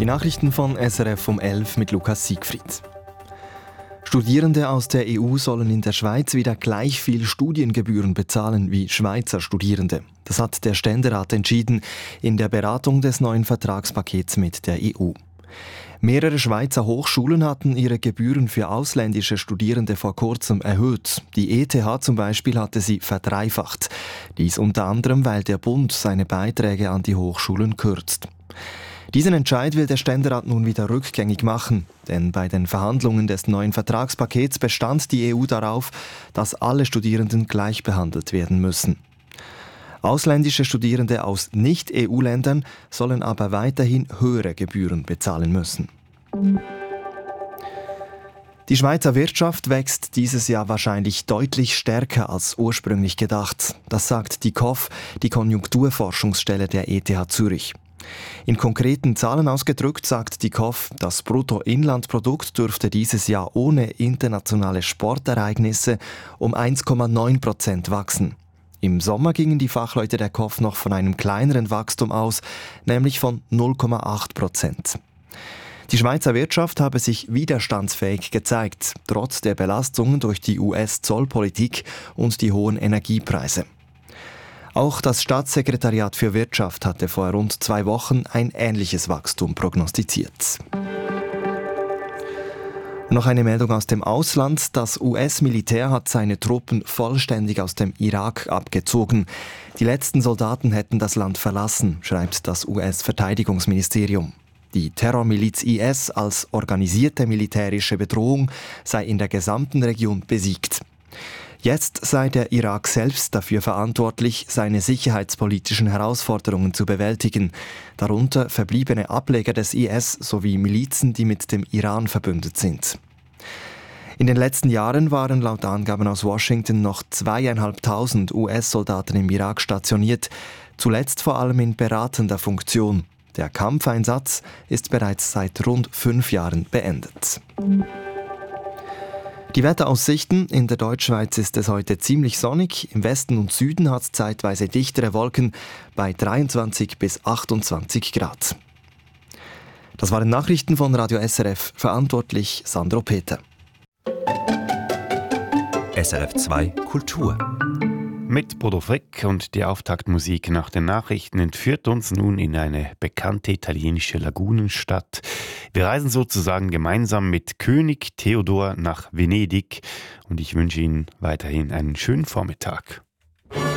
Die Nachrichten von SRF um 11 mit Lukas Siegfried. Studierende aus der EU sollen in der Schweiz wieder gleich viel Studiengebühren bezahlen wie Schweizer Studierende. Das hat der Ständerat entschieden in der Beratung des neuen Vertragspakets mit der EU. Mehrere Schweizer Hochschulen hatten ihre Gebühren für ausländische Studierende vor kurzem erhöht. Die ETH zum Beispiel hatte sie verdreifacht. Dies unter anderem, weil der Bund seine Beiträge an die Hochschulen kürzt. Diesen Entscheid will der Ständerat nun wieder rückgängig machen, denn bei den Verhandlungen des neuen Vertragspakets bestand die EU darauf, dass alle Studierenden gleich behandelt werden müssen. Ausländische Studierende aus Nicht-EU-Ländern sollen aber weiterhin höhere Gebühren bezahlen müssen. Die Schweizer Wirtschaft wächst dieses Jahr wahrscheinlich deutlich stärker als ursprünglich gedacht. Das sagt die KOF, die Konjunkturforschungsstelle der ETH Zürich. In konkreten Zahlen ausgedrückt sagt die KOF, das Bruttoinlandprodukt dürfte dieses Jahr ohne internationale Sportereignisse um 1,9% wachsen. Im Sommer gingen die Fachleute der KOF noch von einem kleineren Wachstum aus, nämlich von 0,8%. Die Schweizer Wirtschaft habe sich widerstandsfähig gezeigt, trotz der Belastungen durch die US-Zollpolitik und die hohen Energiepreise. Auch das Staatssekretariat für Wirtschaft hatte vor rund 2 Wochen ein ähnliches Wachstum prognostiziert. Noch eine Meldung aus dem Ausland. Das US-Militär hat seine Truppen vollständig aus dem Irak abgezogen. Die letzten Soldaten hätten das Land verlassen, schreibt das US-Verteidigungsministerium. Die Terrormiliz IS als organisierte militärische Bedrohung sei in der gesamten Region besiegt. Jetzt sei der Irak selbst dafür verantwortlich, seine sicherheitspolitischen Herausforderungen zu bewältigen, darunter verbliebene Ableger des IS sowie Milizen, die mit dem Iran verbündet sind. In den letzten Jahren waren laut Angaben aus Washington noch 2.500 US-Soldaten im Irak stationiert, zuletzt vor allem in beratender Funktion. Der Kampfeinsatz ist bereits seit rund 5 Jahren beendet. Die Wetteraussichten: In der Deutschschweiz ist es heute ziemlich sonnig. Im Westen und Süden hat es zeitweise dichtere Wolken bei 23 bis 28 Grad. Das waren Nachrichten von Radio SRF, verantwortlich Sandro Peter. SRF 2 Kultur. Mit Bodo Frick und die Auftaktmusik nach den Nachrichten entführt uns nun in eine bekannte italienische Lagunenstadt. Wir reisen sozusagen gemeinsam mit König Theodor nach Venedig und ich wünsche Ihnen weiterhin einen schönen Vormittag.